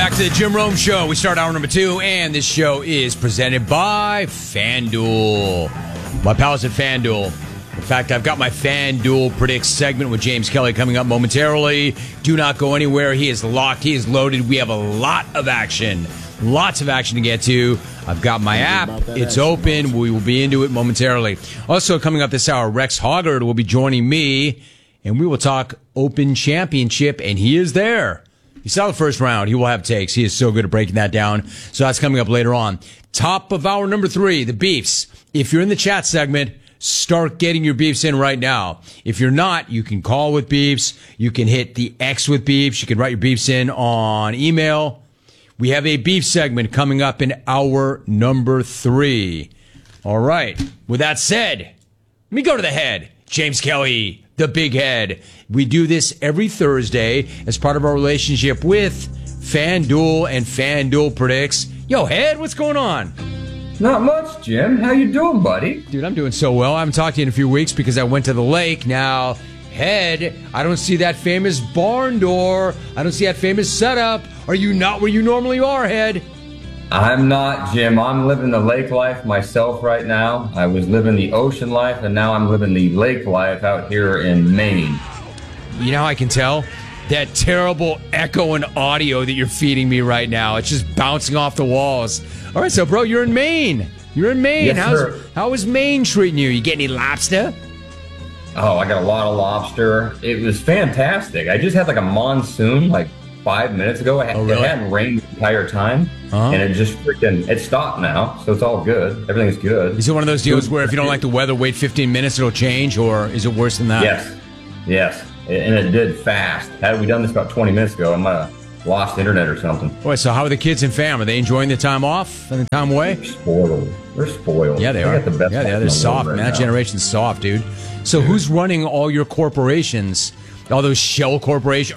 back to the Jim Rome Show. We start hour number 2, and this show is presented by FanDuel. My pals at FanDuel. In fact, I've got my FanDuel Predicts segment with James Kelly coming up momentarily. Do not go anywhere. He is locked. He is loaded. We have a lot of action. Lots of action to get to. I've got my app. It's open. We will be into it momentarily. Also, coming up this hour, Rex Hoggard will be joining me, and we will talk Open Championship, and he is there. You saw the first round. He will have takes. He is so good at breaking that down. So that's coming up later on. Top of hour number 3, the beefs. If you're in the chat segment, start getting your beefs in right now. If you're not, you can call with beefs. You can hit the X with beefs. You can write your beefs in on email. We have a beef segment coming up in hour number 3. All right. With that said, let me go to the head. James Kelly, the big head. We do this every Thursday as part of our relationship with FanDuel and FanDuel Predicts. Yo, head, what's going on? Not much, Jim. How you doing, buddy? Dude, I'm doing so well. I haven't talked to you in a few weeks because I went to the lake. Now, head, I don't see that famous barn door. I don't see that famous setup. Are you not where you normally are, head? I'm not, Jim. I'm living the lake life myself right now. I was living the ocean life, and now I'm living the lake life out here in Maine. You know how I can tell? That terrible echo and audio that you're feeding me right now. It's just bouncing off the walls. All right, so, bro, you're in Maine. You're in Maine. Yes, How is Maine treating you? You get any lobster? Oh, I got a lot of lobster. It was fantastic. I just had like a monsoon 5 minutes ago. It hadn't rained the entire time, and it just it stopped now, so it's all good. Everything's good. Is it one of those deals where if you don't like the weather, wait 15 minutes, it'll change, or is it worse than that? Yes, and it did fast. Had we done this about 20 minutes ago, I might have lost internet or something. Wait, so how are the kids and fam? Are they enjoying the time off and the time away? They're spoiled. Yeah, they are. Got the best They're soft, man. That generation's soft, dude. So who's running all your corporations? All those shell corporations?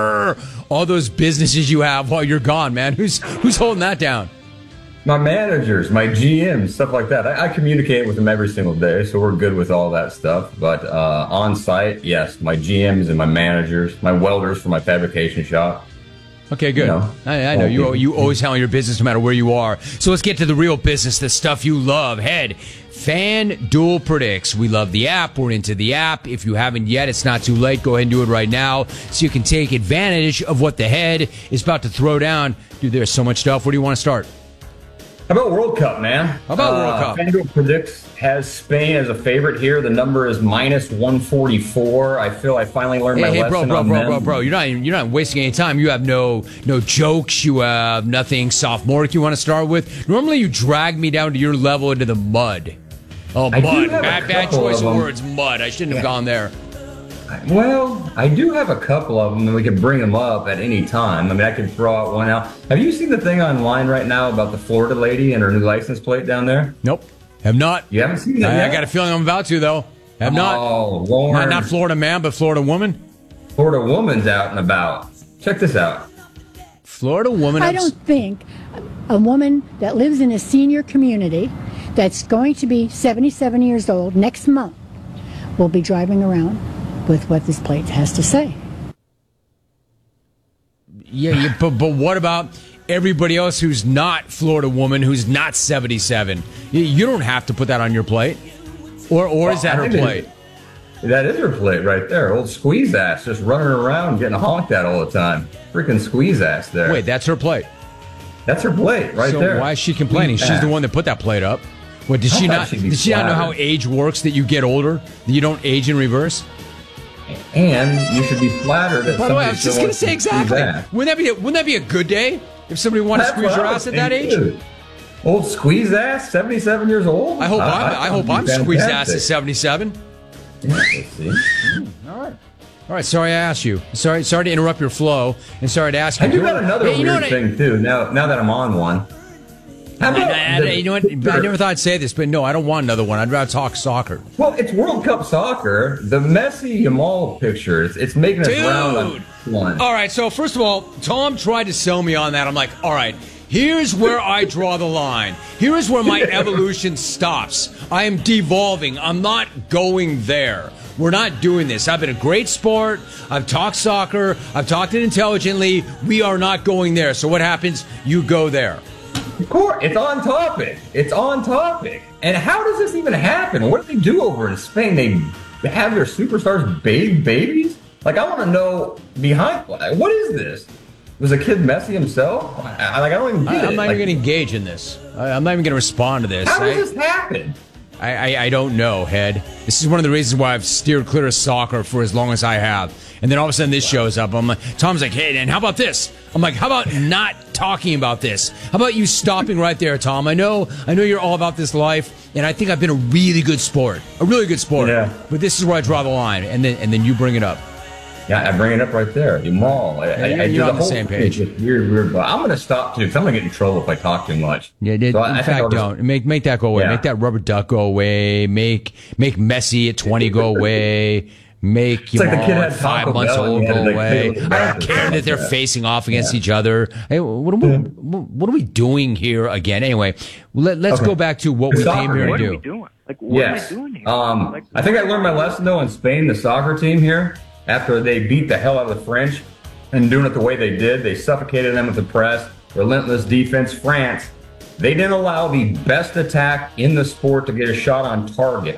All those businesses you have while you're gone, man. Who's holding that down? My managers, my GMs, stuff like that. I communicate with them every single day, so we're good with all that stuff. But on site, yes, my GMs and my managers, my welders for my fabrication shop. Okay, good. I know. You always handle your business no matter where you are. So let's get to the real business, the stuff you love. Head, FanDuel Predicts. We love the app. We're into the app. If you haven't yet, it's not too late. Go ahead and do it right now so you can take advantage of what the head is about to throw down. Dude, there's so much stuff. Where do you want to start? How about World Cup, man? How about World Cup? FanDuel Predicts has Spain as a favorite here. The number is -144. I feel I finally learned my lesson. Bro. You're not wasting any time. You have no jokes. You have nothing sophomoric you want to start with. Normally, you drag me down to your level into the mud. Oh, mud. Bad choice of words. Mud. I shouldn't have gone there. Well, I do have a couple of them, and we can bring them up at any time. I mean, I can throw out one out. Have you seen the thing online right now about the Florida lady and her new license plate down there? Nope. Have not. You haven't seen that yet? I got a feeling I'm about to, though. Have not. Oh, Lord. Not Florida man, but Florida woman? Florida woman's out and about. Check this out. Florida woman. I don't think a woman that lives in a senior community that's going to be 77 years old next month will be driving around with what this plate has to say. Yeah, but what about everybody else who's not Florida woman, who's not 77? You don't have to put that on your plate. Or is that her plate? That is her plate right there. Old squeeze ass just running around getting honked at all the time. Freaking squeeze ass there. Wait, that's her plate? That's her plate right there. So why is she complaining? She's the one that put that plate up. What, did she not know how age works, that you get older, that you don't age in reverse? And you should be flattered that. By the way, I was just going to say exactly. Wouldn't that be a good day if somebody wanted to squeeze your ass at that age? Old squeeze ass, 77 years old. I hope I'm squeezed ass at 77. Yeah, let's see. All right. Sorry I asked you. Sorry to interrupt your flow, and sorry to ask you. I do got another weird thing too. Now that I'm on one. You know what? I never thought I'd say this, but no, I don't want another one. I'd rather talk soccer. Well, it's World Cup soccer. The Messi Yamal picture, it's making us round on one. All right, so first of all, Tom tried to sell me on that. I'm like, all right, here's where I draw the line. Here is where my evolution stops. I am devolving. I'm not going there. we're not doing this. I've been a great sport. I've talked soccer. I've talked it intelligently. We are not going there. So what happens? You go there. Of course, it's on topic. It's on topic. And how does this even happen? What do they do over in Spain? They have their superstars bathe babies? Like, I want to know behind, what is this? Was a kid Messi himself? I don't even get it. I'm not even going to engage in this. I'm not even going to respond to this. How does this happen? I don't know, Head. This is one of the reasons why I've steered clear of soccer for as long as I have. And then all of a sudden this shows up. I'm like, Tom's like, hey, and how about this? I'm like, how about not talking about this? How about you stopping right there, Tom? I know you're all about this life, and I think I've been a really good sport. Yeah. But this is where I draw the line, and then you bring it up. Yeah, I bring it up right there. You maul. You're on the same page. Weird. But I'm going to stop too, because I'm going to get in trouble if I talk too much. Yeah, in fact, don't. Make that go away. Yeah. Make that rubber duck go away. Make Messi at 20 go away. Make Jamal like at 5 months old go away. I don't care that they're facing off against each other. Hey, what are we doing here again? Anyway, let's go back to what we came here to do. What are we doing? What are we doing here? I think I learned my lesson, though, in Spain, the soccer team here, after they beat the hell out of the French and doing it the way they did. They suffocated them with the press, relentless defense. France, they didn't allow the best attack in the sport to get a shot on target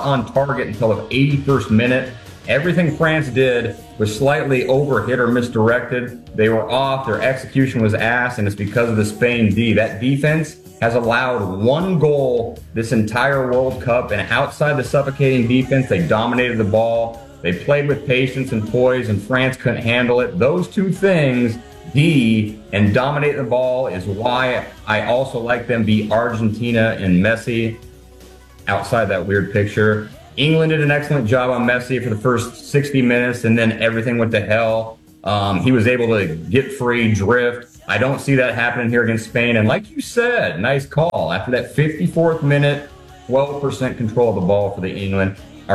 until the 81st minute. Everything France did was slightly overhit or misdirected. They were off. Their execution was ass, and it's because of the Spain D. That defense has allowed one goal this entire World Cup, and outside the suffocating defense, they dominated the ball. They played with patience and poise, and France couldn't handle it. Those two things, D and dominate the ball, is why I also like them beat Argentina and Messi outside that weird picture. England did an excellent job on Messi for the first 60 minutes, and then everything went to hell. He was able to get free, drift. I don't see that happening here against Spain. And like you said, nice call. After that 54th minute, 12% control of the ball for England.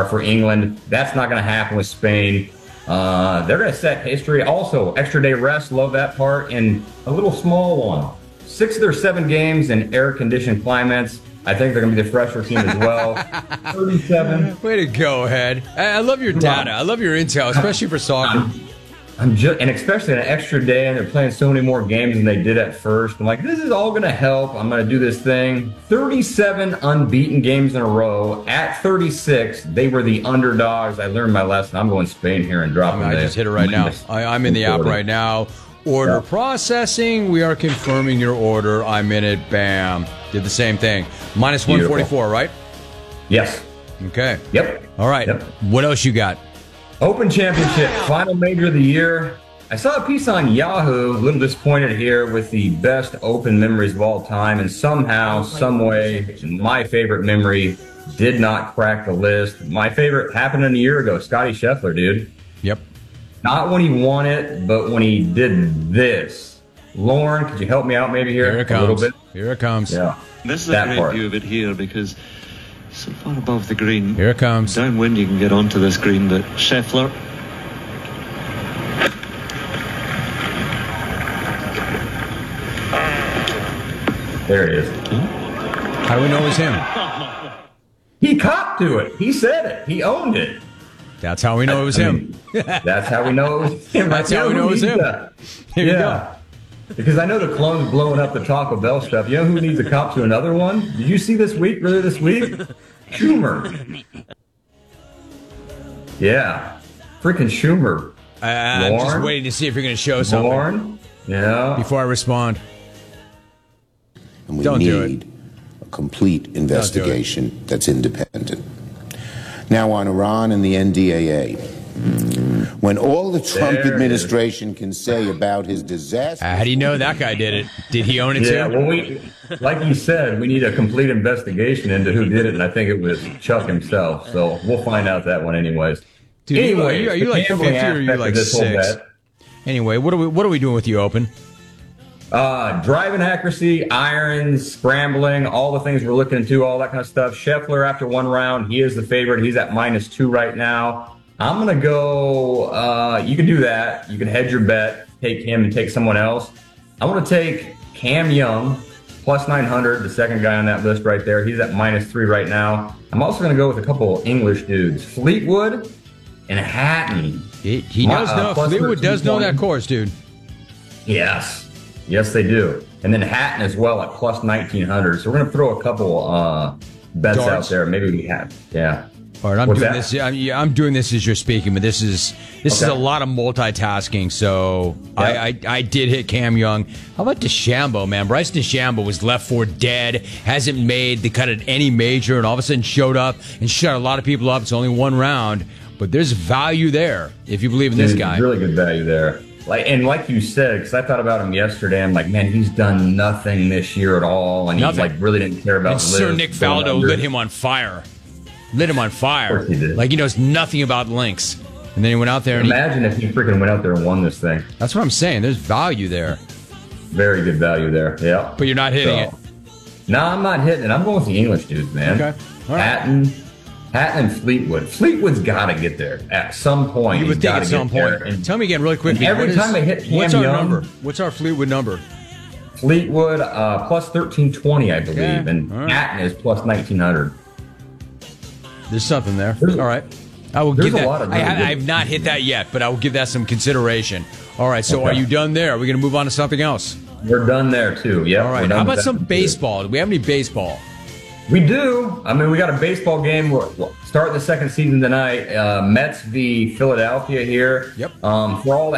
That's not going to happen with Spain. They're going to set history. Also, extra day rest, love that part. And a little small one. 6 of their 7 games in air-conditioned climates. I think they're going to be the fresher team as well. 37. Way to go, Head. I love your data. I love your intel, especially for soccer. And especially an extra day, and they're playing so many more games than they did at first. I'm like, this is all going to help. I'm going to do this thing. 37 unbeaten games in a row. At 36, they were the underdogs. I learned my lesson. I'm going Spain here and dropping I just hit it right now. I'm in the app right now. Order processing. We are confirming your order. I'm in it. Bam. Did the same thing. Minus 144, right? Yes. Okay. Yep. All right. Yep. What else you got? Open Championship, final major of the year. I saw a piece on Yahoo, a little disappointed here with the best Open memories of all time, and somehow, some way, my favorite memory did not crack the list. My favorite happened a year ago, Scotty Scheffler, dude. Yep. Not when he won it, but when he did this. Lauren, could you help me out maybe here? Here it comes. A little bit? Here it comes. Yeah. This is a great view of it here because so far above the green. Here it comes. Downwind you can get onto this green, but Scheffler. There it is. How do we know it was him? He copped to it. He said it. He owned it. That's how we know it was him. That's how we know it was him. That's how we know it was him. Here you go. Because I know the clone's blowing up the Taco Bell stuff. You know who needs a cop to another one? Did you see earlier this week? Schumer. Yeah. Freaking Schumer. I'm just waiting to see if you're going to show something. Lauren? Yeah. Before I respond. And we need a complete investigation that's independent. Now on Iran and the NDAA. When all the Trump administration can say about his disaster... how do you know that guy did it? Did he own it too? Yeah, well, like you said, we need a complete investigation into who did it, and I think it was Chuck himself. So we'll find out that one anyways. Dude, anyway, are you like 50 or are you like 6? Anyway, what are we doing with you, Open? Driving accuracy, irons, scrambling, all the things we're looking into, all that kind of stuff. Scheffler, after one round, he is the favorite. He's at -2 right now. I'm going to go, you can do that. You can hedge your bet, take him and take someone else. I want to take Cam Young plus 900, the second guy on that list right there. He's at -3 right now. I'm also going to go with a couple English dudes, Fleetwood and Hatton. He does know. Fleetwood does know that course, dude. Yes, they do. And then Hatton as well at plus 1900. So we're going to throw a couple bets out there. Maybe we have, yeah. All right, I'm doing this as you're speaking, but this is a lot of multitasking. So yep. I did hit Cam Young. How about DeChambeau, man? Bryce DeChambeau was left for dead, hasn't made the cut at any major, and all of a sudden showed up and shut a lot of people up. It's only one round, but there's value there if you believe in this guy. Really good value there. Like you said, because I thought about him yesterday, I'm like, man, he's done nothing this year at all, and he really didn't care about. And Sir Nick Faldo lit him on fire. Lit him on fire. Of course he did. Like he knows nothing about links. And then he went out there and imagine if he freaking went out there and won this thing. That's what I'm saying. There's value there. Very good value there. Yeah. But you're not hitting it. No, I'm not hitting it. I'm going with the English dudes, man. Okay. All right. Hatton and Fleetwood. Fleetwood's got to get there at some point. You would think at some point. And tell me again really quick. Every time they hit Cam what's our Young, number? What's our Fleetwood number? Fleetwood plus 1320, I believe. Okay. And Hatton is plus 1900. There's something there. All right. I will give that. I have not hit that yet, but I will give that some consideration. All right. So are you done there? Are we going to move on to something else? We're done there, too. Yeah. All right. How about some baseball? Do we have any baseball? We do. I mean, we got a baseball game. We're starting the second season tonight. Mets v. Philadelphia here. Yep. For all the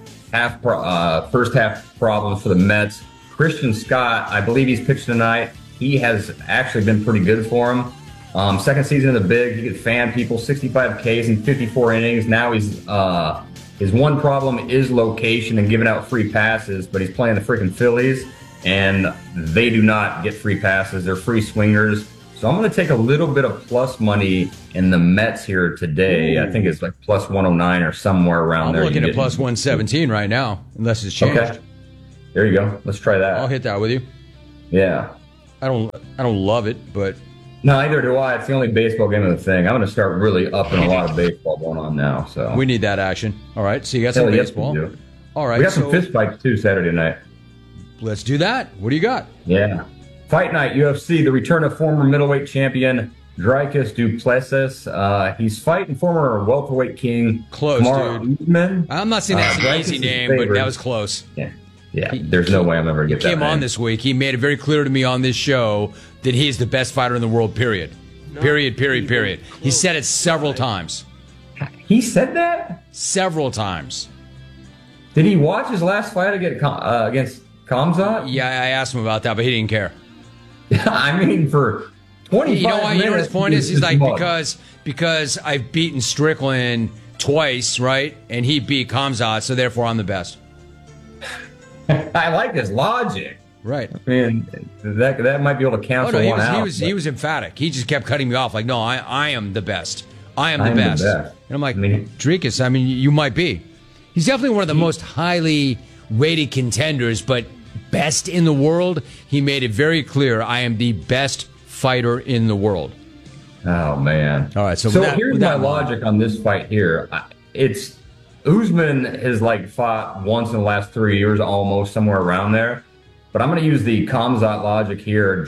first half problems for the Mets, Christian Scott, I believe he's pitching tonight. He has actually been pretty good for him. Second season of the big, he could fan people, 65 Ks in 54 innings. Now his one problem is location and giving out free passes, but he's playing the freaking Phillies, and they do not get free passes. They're free swingers. So I'm going to take a little bit of plus money in the Mets here today. Ooh. I think it's like plus 109 or somewhere around there. I'm looking at plus 117 right now, unless it's changed. Okay. There you go. Let's try that. I'll hit that with you. Yeah. I don't love it, but... No, neither do I. It's the only baseball game of the thing. I'm going to start really upping a lot of baseball going on now. So we need that action. All right. So you got some baseball. Yes, all right. We got some fist fights too Saturday night. Let's do that. What do you got? Yeah. Fight night, UFC, the return of former middleweight champion Dricus du Plessis. He's fighting former welterweight king Kamaru Usman. I'm not saying that's an easy name, but that was close. Yeah. There's no way I'm ever going to get that. He came on this week. He made it very clear to me on this show that he is the best fighter in the world, period. Period. He said it several times. He said that? Several times. Did he watch his last fight against Khamzat? Yeah, I asked him about that, but he didn't care. I mean, for 25 minutes. You know what his point is? He's like, because I've beaten Strickland twice, right? And he beat Khamzat, so therefore I'm the best. I like his logic. Right. I mean, that might be able to cancel one out. He was emphatic. He just kept cutting me off like, no, I am the best. I am the best. And I'm like, Dricus, I mean, you might be. He's definitely one of the most highly rated contenders, but best in the world, he made it very clear, I am the best fighter in the world. Oh, man. All right, so here's my logic on this fight here. It's Usman has fought once in the last 3 years, almost somewhere around there. But I'm going to use the Khamzat logic here.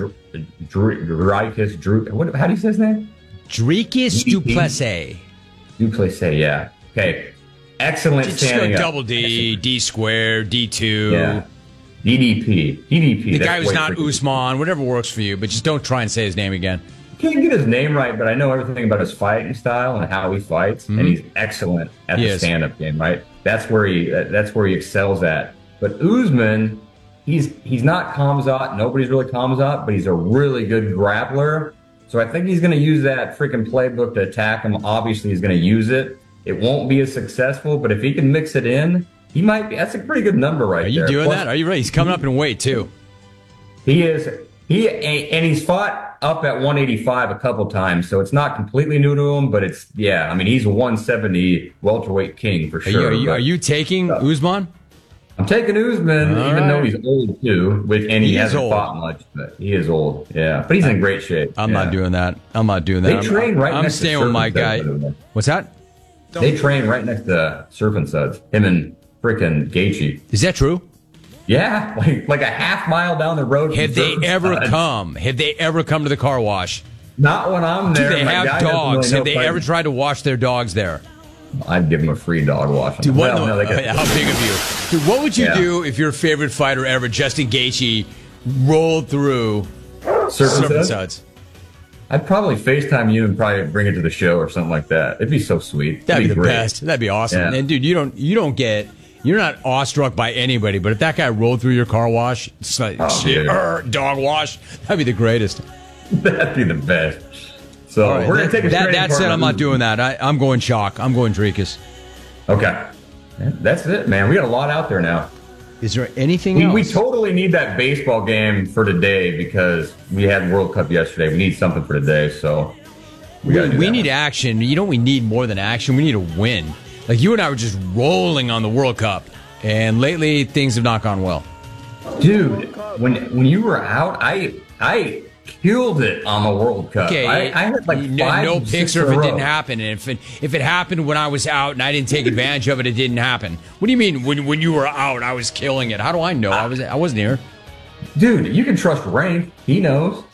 Dricus, how do you say his name? Dricus du Plessis. Du Plessis, yeah. Okay. Excellent standing up. Double D, D squared, D2. Yeah. DDP. The guy who's not Usman, whatever works for you, but just don't try and say his name again. Can't get his name right, but I know everything about his fighting style and how he fights, and he's excellent at the stand-up game, right? That's where he excels at. But Usman, he's not Khamzat. Nobody's really Khamzat, but he's a really good grappler. So I think he's going to use that freaking playbook to attack him. Obviously, he's going to use it. It won't be as successful, but if he can mix it in, he might be. That's a pretty good number right there. Are you doing that? Are you ready? He's coming up in weight, too. He is. He's fought up at 185 a couple times, so it's not completely new to him, but it's, I mean, he's a 170 welterweight king for sure. Are you taking Usman? I'm taking Usman, even though he's old too, he hasn't fought much, but he is old. Yeah, but he's in great shape. I'm not doing that. They train right I'm next staying to with my guy. What's that? They train right next to Surf and Suds. Him and frickin' Gaethje. Is that true? Yeah, like a half mile down the road. Have they ever come to the car wash? Not when I'm there. Do they have dogs? Have they ever tried to wash their dogs there? I'd give them a free dog wash. Dude, how big of you? Dude, what would you do if your favorite fighter ever, Justin Gaethje, rolled through Serpent Suds? I'd probably FaceTime you and probably bring it to the show or something like that. It'd be so sweet. That'd be the best. That'd be awesome. Yeah. And dude, you're not awestruck by anybody, but if that guy rolled through your car wash, it's like dog wash, that'd be the greatest. That'd be the best. So right, we're going to take a that said, I'm not doing that. I'm going chalk. I'm going Dreikus. Okay. That's it, man. We got a lot out there now. Is there anything else? We totally need that baseball game for today because we had World Cup yesterday. We need something for today, so we need action. You know, we need more than action. We need a win. Like, you and I were just rolling on the World Cup, and lately things have not gone well. Dude, when you were out, I killed it on the World Cup. Okay, I had like no picks or if it didn't happen. And if it happened when I was out and I didn't take advantage of it, it didn't happen. What do you mean when you were out, I was killing it? How do I know? I wasn't here. Dude, you can trust Rank. He knows.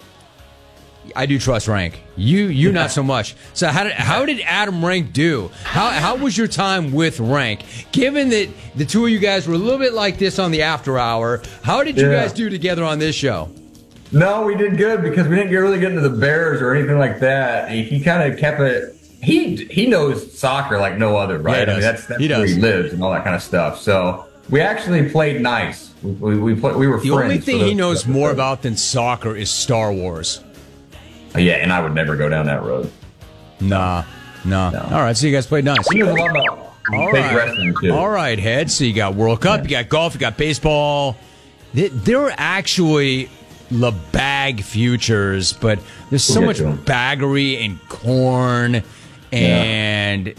I do trust Rank. You not so much. So how did Adam Rank do? How was your time with Rank? Given that the two of you guys were a little bit like this on the After Hour, how did you guys do together on this show? No, we did good because we didn't really get into the Bears or anything like that. He kind of kept it. He knows soccer like no other, right? Yeah, I mean, that's where he lives and all that kind of stuff. So we actually played nice. We were friends. The only thing he knows more about than soccer is Star Wars. Yeah, and I would never go down that road. Nah. All right, so you guys played nice. He knows a lot about fake wrestling too. All right, Head. So you got World Cup, you got golf, you got baseball. There are actually LeBag futures, but there's so much baggery and corn, and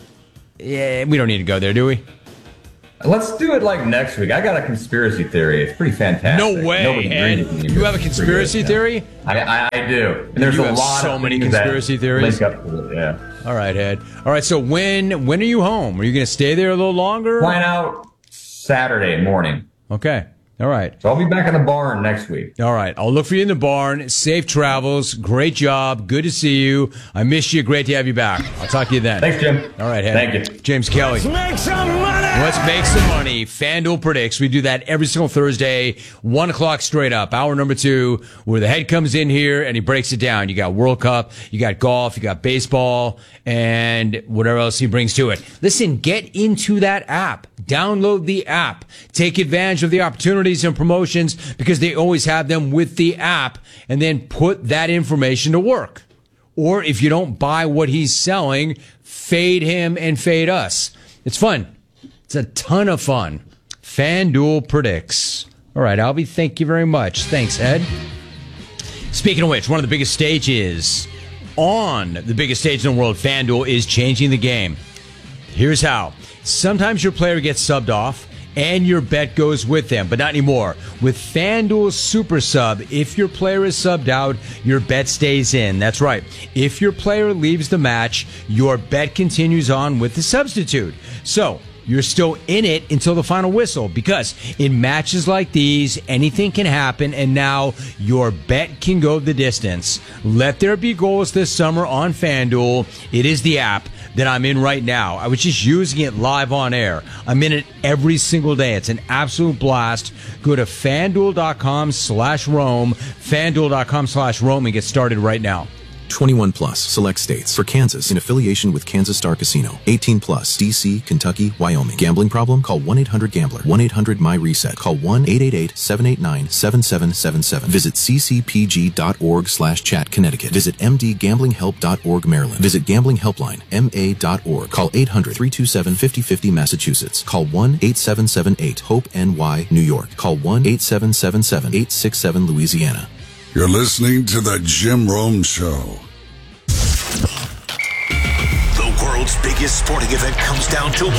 we don't need to go there, do we? Let's do it like next week. I got a conspiracy theory. It's pretty fantastic. No way, Ed. You have a conspiracy theory? I do. And there's a lot so many conspiracy theories. Link up to it, yeah. All right, Ed. All right, so when are you home? Are you going to stay there a little longer? Flying out Saturday morning. Okay. All right. So I'll be back in the barn next week. All right. I'll look for you in the barn. Safe travels. Great job. Good to see you. I miss you. Great to have you back. I'll talk to you then. Thanks, Jim. All right, Ed. Thank you. James Kelly. Let's make some money. Let's make some money. FanDuel Predicts. We do that every single Thursday, 1 o'clock straight up. Hour number 2, where the head comes in here and he breaks it down. You got World Cup, you got golf, you got baseball, and whatever else he brings to it. Listen, get into that app. Download the app. Take advantage of the opportunities and promotions because they always have them with the app, and then put that information to work. Or if you don't buy what he's selling, fade him and fade us. It's fun. It's a ton of fun. FanDuel Predicts. All right, Albie, thank you very much. Thanks, Ed. Speaking of which, one of the biggest stages on the biggest stage in the world, FanDuel, is changing the game. Here's how. Sometimes your player gets subbed off and your bet goes with them, but not anymore. With FanDuel Super Sub, if your player is subbed out, your bet stays in. That's right. If your player leaves the match, your bet continues on with the substitute. So you're still in it until the final whistle, because in matches like these, anything can happen, and now your bet can go the distance. Let there be goals this summer on FanDuel. It is the app that I'm in right now. I was just using it live on air. I'm in it every single day. It's an absolute blast. Go to FanDuel.com/Rome, FanDuel.com/Rome, and get started right now. 21 plus, select states. For Kansas, in affiliation with Kansas Star Casino. 18 plus, D.C., Kentucky, Wyoming. Gambling problem? Call 1-800-GAMBLER. 1-800-MY-RESET. Call 1-888-789-7777. Visit ccpg.org/chat, Connecticut. Visit mdgamblinghelp.org, Maryland. Visit Gambling Helpline, ma.org. Call 800-327-5050, Massachusetts. Call 1-8778-HOPE-NY, New York. Call 1-8777-867, Louisiana. You're listening to The Jim Rome Show. The world's biggest sporting event comes down to